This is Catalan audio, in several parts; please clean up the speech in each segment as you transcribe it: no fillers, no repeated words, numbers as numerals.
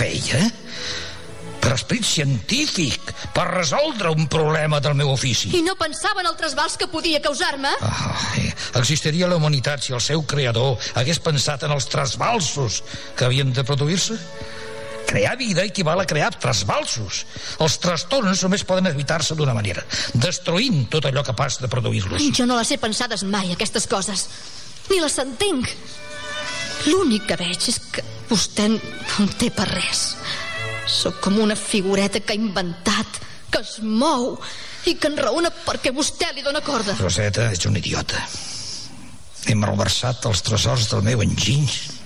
feia per esperit científic, per resoldre un problema del meu ofici. I no pensava en el trasbals que podia causar-me? Existiria la humanitat si el seu creador hagués pensat en els trasbalsos que havien de produir-se? Crear vida equival a crear trasbalsos. Els trastorns només poden evitar-se d'una manera, destruint tot allò capaç de produir-los. Jo no les he pensades mai, aquestes coses. Ni les entenc. L'únic que veig és que vostè no en té per res. Sóc com una figureta que ha inventat, que es mou i que enraona perquè vostè li dóna corda. Roseta, ets un idiota. He malversat els tresors del meu enginy.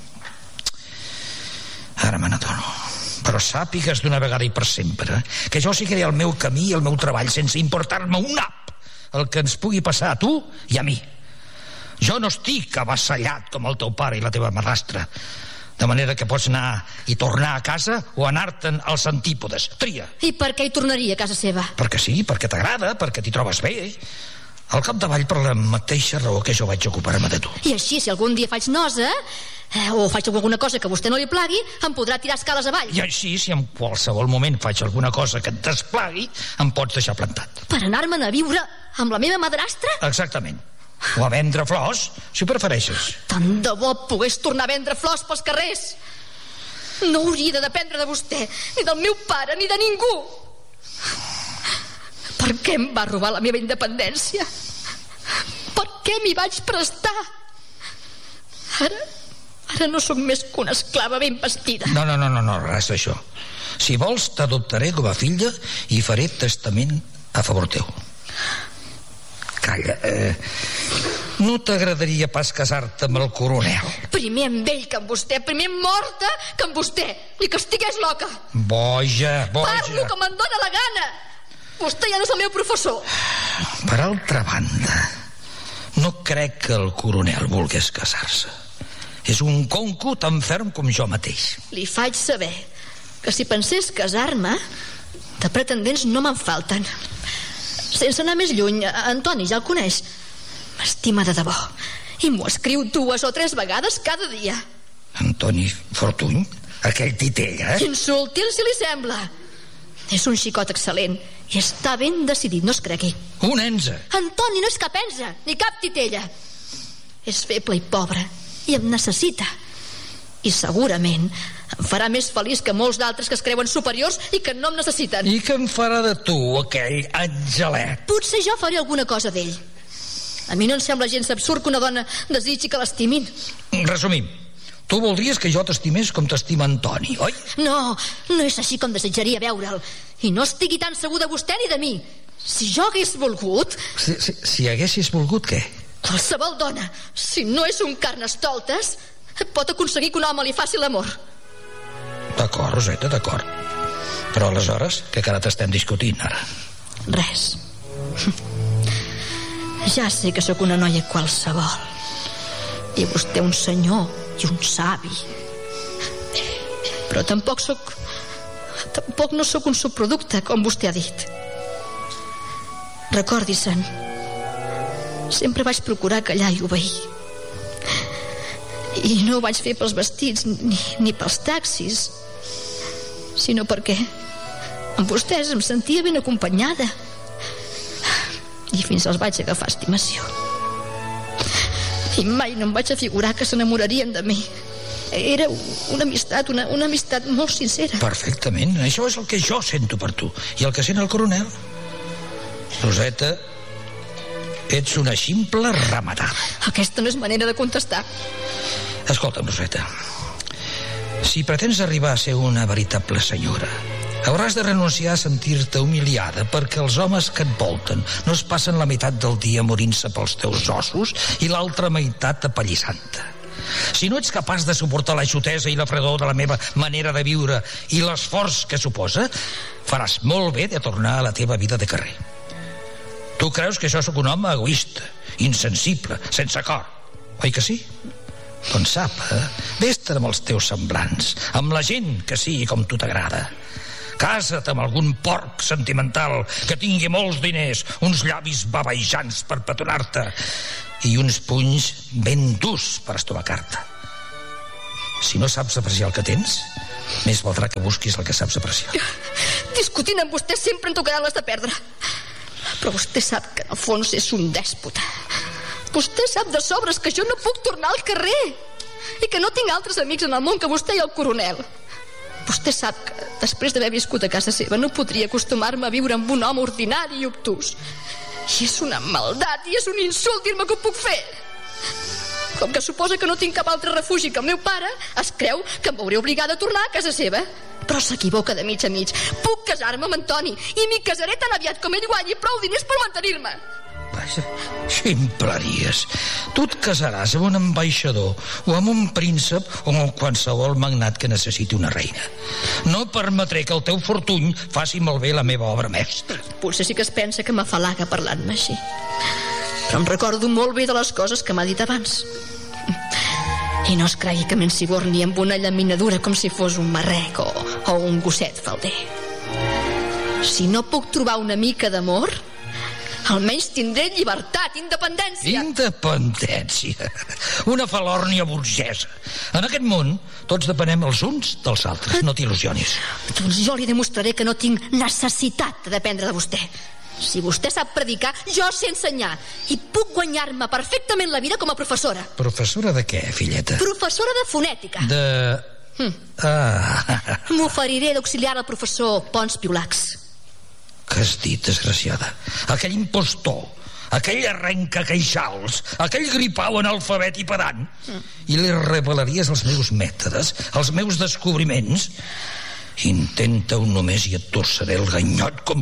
Ara me n'adono. Però sàpigues d'una vegada i per sempre que jo seguiré el meu camí i el meu treball sense importar-me un nap el que ens pugui passar a tu i a mi. Jo no estic avassallat com el teu pare i la teva madrastra, de manera que pots anar i tornar a casa o anar-te'n als antípodes. Tria. I per què hi tornaria a casa seva? Perquè sí, perquè t'agrada, perquè t'hi trobes bé. Al capdavall per la mateixa raó que jo vaig ocupar-me de tu. I així, si algun dia faig nosa o faig alguna cosa que a vostè no li plagui, em podrà tirar escales avall. I així, si en qualsevol moment faig alguna cosa que et desplagui, em pots deixar plantat. Per anar-me'n a viure amb la meva madrastra? Exactament. O a vendre flors, si prefereixes. Tant de bo pogués tornar a vendre flors pels carrers. No hauria de dependre de vostè, ni del meu pare, ni de ningú. Per què em va robar la meva independència? Per què m'hi vaig prestar? Ara no sóc més que una esclava ben vestida. No, res d'això. Si vols, t'adoptaré com a filla i faré testament a favor teu. Calla, no t'agradaria pas casar-te amb el coronel? Primer amb ell que amb vostè, primer morta que amb vostè, i que estigués loca. Boja. Parlo com em dóna la gana. Vostè ja no és el meu professor. Per altra banda, no crec que el coronel volgués casar-se. És un conco tan ferm com jo mateix. Li faig saber que si pensés casar-me, de pretendents no me'n falten. Sense anar més lluny, Antoni ja el coneix. M'estima de debò i m'ho escriu 2 o 3 vegades cada dia. Antoni Fortuny? Aquell titell, Insulti-l si li sembla. És un xicot excel·lent i està ben decidit, no es cregui. Un enze. Antoni no és cap enze, ni cap titella. És feble i pobre i em necessita. I segurament em farà més feliç que molts d'altres que es creuen superiors i que no em necessiten. I què em farà de tu, aquell angelet? Potser jo faré alguna cosa d'ell. A mi no em sembla gens absurd que una dona desitgi que l'estimin. Resumim, tu voldries que jo t'estimés com t'estima Antoni, oi? No és així com desitjaria veure'l. I no estigui tan segur de vostè ni de mi. Si jo hagués volgut... Si haguessis volgut, què? Qualsevol dona, si no és un carnestoltes, pot aconseguir que un home li faci l'amor. D'acord, Roseta, d'acord. Però aleshores, què cara t'estem discutint ara? Res. Ja sé que sóc una noia qualsevol i vostè un senyor i un savi, però tampoc no sóc un subproducte, com vostè ha dit. Recordi-se'n, sempre vaig procurar callar i obeir, i no ho vaig fer pels vestits ni pels taxis, sinó perquè amb vostès em sentia ben acompanyada i fins els vaig agafar estimació. I mai no em vaig afigurar que s'enamorarien de mi. Era una amistat molt sincera. Perfectament, això és el que jo sento per tu i el que sent el coronel. Roseta, ets una ximple rematada. Aquesta no és manera de contestar. Escolta'm, Roseta, si pretens arribar a ser una veritable senyora, hauràs de renunciar a sentir-te humiliada perquè els homes que et volten no es passen la meitat del dia morint-se pels teus ossos i l'altra meitat apallissant-te. Si no ets capaç de suportar la xutesa i la fredor de la meva manera de viure i l'esforç que suposa, faràs molt bé de tornar a la teva vida de carrer. Tu creus que jo sóc un home egoista, insensible, sense cor, oi que sí? Doncs sap, vés-te'n amb els teus semblants, amb la gent que sigui com tu t'agrada. Casa't amb algun porc sentimental que tingui molts diners, uns llavis bavejants per petonar-te i uns punys ben durs per estomacar-te. Si no saps apreciar el que tens, Més valdrà que busquis el que saps apreciar. Discutint amb vostè sempre em tocaran les de perdre. Però vostè sap que en el fons és un dèspota. Vostè sap de sobres que jo no puc tornar al carrer i que no tinc altres amics en el món que vostè i el coronel. Vostè sap que després d'haver viscut a casa seva no podria acostumar-me a viure amb un home ordinari i obtús. I és una maldat i és un insult dir-me que ho puc fer. Com que suposa que no tinc cap altre refugi que el meu pare, es creu que em veuré obligada a tornar a casa seva. Però s'equivoca de mig a mig. Puc casar-me amb Antoni i m'hi casaré tan aviat com ell guanyi prou diners per mantenir-me. Vaja, ximpleries. Tu et casaràs amb un ambaixador o amb un príncep o amb qualsevol magnat que necessiti una reina. No permetré que el teu fortuny faci malbé la meva obra mestra. Potser sí que es pensa que m'afalaga parlant-me així. Però em recordo molt bé de les coses que m'ha dit abans. I no es cregui que m'ensiborni amb una llaminadura com si fos un marrec o un gosset falder. Si no puc trobar una mica d'amor, almenys tindré llibertat, independència. Independència? Una falòrnia burgesa. En aquest món tots depenem els uns dels altres. No t'il·lusionis. Doncs jo li demostraré que no tinc necessitat de dependre de vostè. Si vostè sap predicar, jo sé ensenyar. I puc guanyar-me perfectament la vida com a professora. Professora de què, filleta? Professora de fonètica. M'oferiré d'auxiliar al professor Pons Piolacs. Què has dit, desgraciada? Aquell impostor, aquell arrencaqueixals, aquell gripau analfabet i pedant, i li revelaries els meus mètodes, els meus descobriments? Intenta-ho només i et torçaré el ganyot com...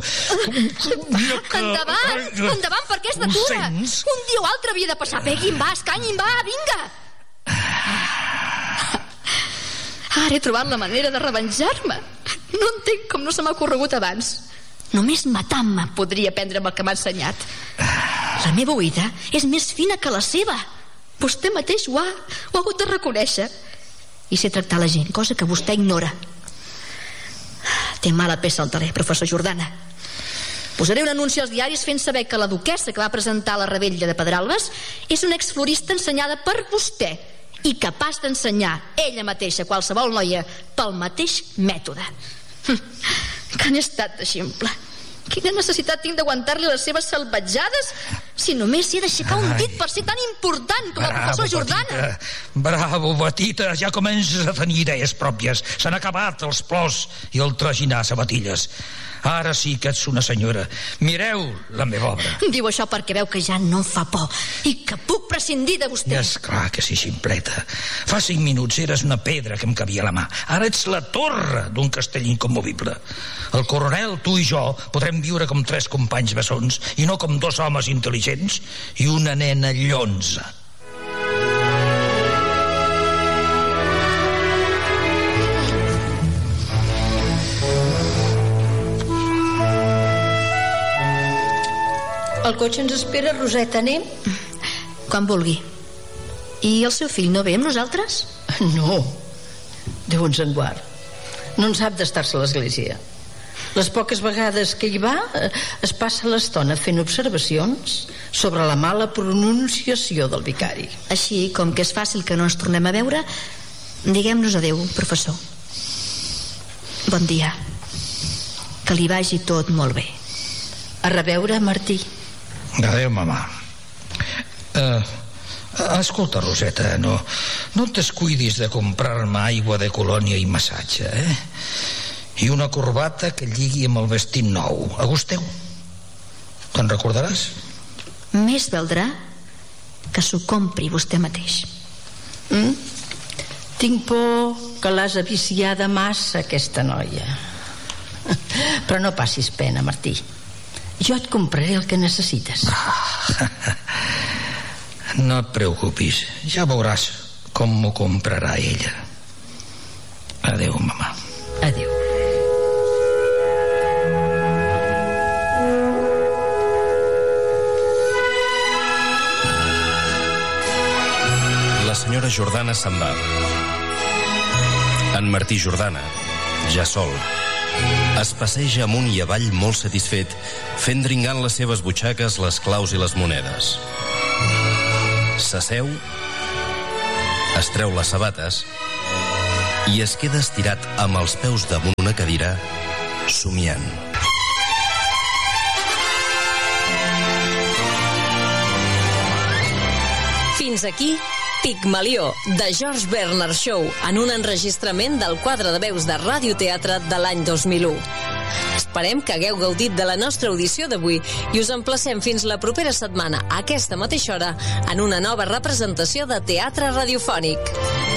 Endavant, per què es detura? Un dia o altre havia de passar. Pegui'm, va, escanyi'm, va, vinga. Ara he trobat la manera de revenjar-me. No entenc com no se m'ha ocorregut abans. Només matant-me podria aprendre'm el que m'ha ensenyat. La meva oïda és més fina que la seva. Vostè mateix ho ha hagut de reconèixer. I sé tractar la gent, cosa que vostè ignora. Té mala peça al taler, professor Jordana. Posaré un anunci als diaris fent saber que la duquessa que va presentar la Rebella de Pedralbes és una exflorista ensenyada per vostè i capaç d'ensenyar ella mateixa qualsevol noia pel mateix mètode. Que n'he estat de ximple. Quina necessitat tinc d'aguantar-li les seves salvatjades si només hi he d'aixecar un dit per ser tan important com el professor Jordana. Bravo, petita, ja comences a tenir idees pròpies. S'han acabat els plors i el traginar sabatilles. Ara sí que ets una senyora. Mireu la meva obra. Diu això perquè veu que ja no em fa por i que puc prescindir de vostè. És clar que sí, ximpleta. Fa 5 minuts eres una pedra que em cabia a la mà. Ara ets la torre d'un castell inconmovible. El coronel, tu i jo podrem viure com 3 companys bessons i no com 2 homes intel·ligents i una nena llonza. El cotxe ens espera, Roseta, anem? Quan vulgui. I el seu fill no ve amb nosaltres? No, Déu ens en guard. No en sap d'estar-se a l'església. Les poques vegades que hi va es passa l'estona fent observacions sobre la mala pronunciació del vicari. Així, com que és fàcil que no ens tornem a veure, diguem-nos adeu, professor. Bon dia. Que li vagi tot molt bé. A reveure, Martí. Adéu, mamà. Escolta, Roseta, no et descuidis de comprar-me aigua de colònia i massatge, I una corbata que lligui amb el vestit nou. A gust teu. Te'n recordaràs? Més valdrà que s'ho compri vostè mateix. Tinc por que l'has aviciada massa, aquesta noia. Però no passis pena, Martí. Jo et compraré el que necessites. No et preocupis. Ja veuràs com m'ho comprarà ella. Adéu, mamà. Adéu. La senyora Jordana se'n va. En Martí Jordana, ja sol, es passeja amunt i avall molt satisfet, fent dringant les seves butxaques les claus i les monedes. S'asseu, es treu les sabates i es queda estirat amb els peus damunt una cadira, somiant. Fins aquí Pigmalió, de George Bernard Shaw, en un enregistrament del quadre de veus de radioteatre de l'any 2001. Esperem que hagueu gaudit de la nostra audició d'avui i us emplacem fins la propera setmana a aquesta mateixa hora en una nova representació de teatre radiofònic.